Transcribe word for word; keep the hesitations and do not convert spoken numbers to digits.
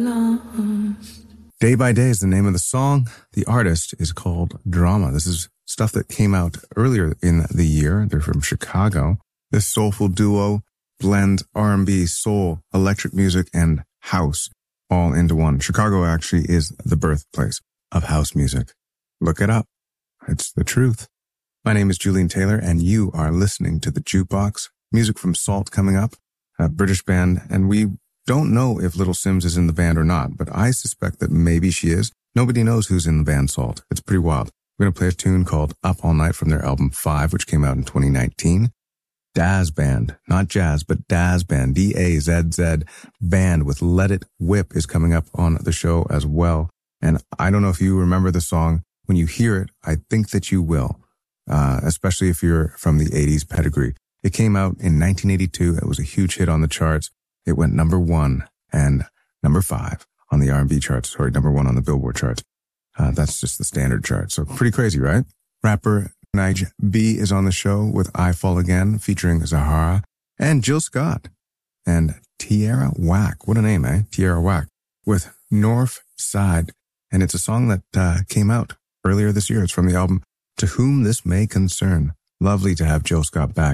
Day by Day is the name of the song. The artist is called Drama. This is stuff that came out earlier in the year. They're from Chicago. This soulful duo blends R and B, soul, electric music, and house all into one. Chicago actually is the birthplace of house music. Look it up. It's the truth. My name is Julian Taylor, and you are listening to The Jukebox. Music from Salt coming up, a British band, and we don't know if Little Simz is in the band or not, but I suspect that maybe she is. Nobody knows who's in the band Salt. It's pretty wild. We're going to play a tune called Up All Night from their album Five, which came out in twenty nineteen. Daz Band, not jazz, but Daz Band, D A Z Z Band with Let It Whip is coming up on the show as well. And I don't know if you remember the song. When you hear it, I think that you will, uh, especially if you're from the eighties pedigree. It came out in nineteen eighty-two. It was a huge hit on the charts. It went number one and number five on the R and B charts. Sorry, number one on the Billboard charts. Uh, that's just the standard chart. So pretty crazy, right? Rapper Nige B is on the show with I Fall Again featuring Zahara and Jill Scott and Tierra Whack. What a name, eh? Tierra Whack with North Side. And it's a song that uh, came out earlier this year. It's from the album To Whom This May Concern. Lovely to have Jill Scott back.